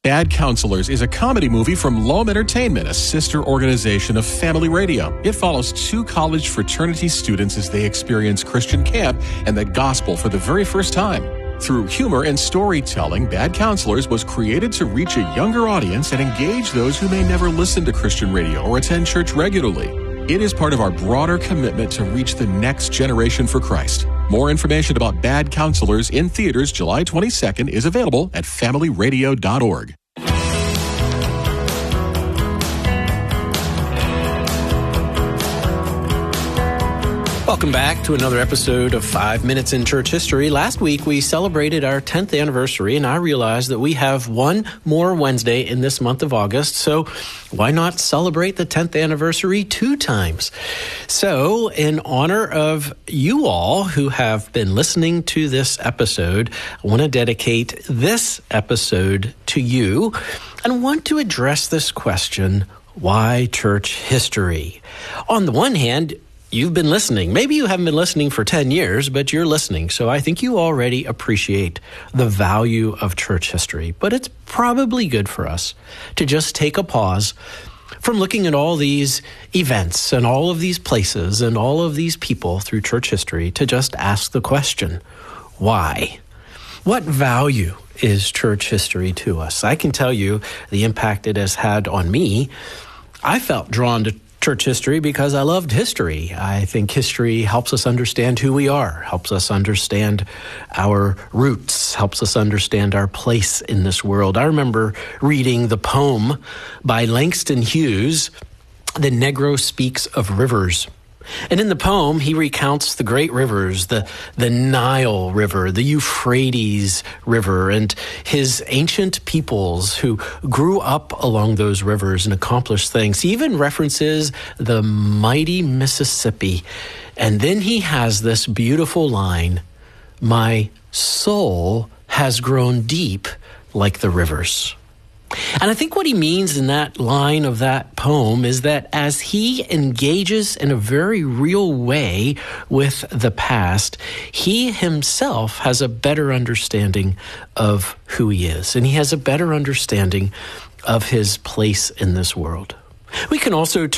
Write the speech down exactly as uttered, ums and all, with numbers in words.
Bad Counselors is a comedy movie from Loam Entertainment, a sister organization of Family Radio. It follows two college fraternity students as they experience Christian camp and the gospel for the very first time. Through humor and storytelling, Bad Counselors was created to reach a younger audience and engage those who may never listen to Christian radio or attend church regularly. It is part of our broader commitment to reach the next generation for Christ. More information about Bad Counselors in theaters July twenty-second is available at family radio dot org. Welcome back to another episode of Five Minutes in Church History. Last week, we celebrated our tenth anniversary, and I realized that we have one more Wednesday in this month of August, so why not celebrate the tenth anniversary two times? So, in honor of you all who have been listening to this episode, I want to dedicate this episode to you and want to address this question, why church history? On the one hand, you've been listening. Maybe you haven't been listening for ten years, but you're listening. So I think you already appreciate the value of church history. But it's probably good for us to just take a pause from looking at all these events and all of these places and all of these people through church history to just ask the question, why? What value is church history to us? I can tell you the impact it has had on me. I felt drawn to church history because I loved history. I think history helps us understand who we are, helps us understand our roots, helps us understand our place in this world. I remember reading the poem by Langston Hughes, The Negro Speaks of Rivers. And in the poem, he recounts the great rivers, the, the Nile River, the Euphrates River, and his ancient peoples who grew up along those rivers and accomplished things. He even references the mighty Mississippi. And then he has this beautiful line, "My soul has grown deep like the rivers." And I think what he means in that line of that poem is that as he engages in a very real way with the past, he himself has a better understanding of who he is, and he has a better understanding of his place in this world. We can also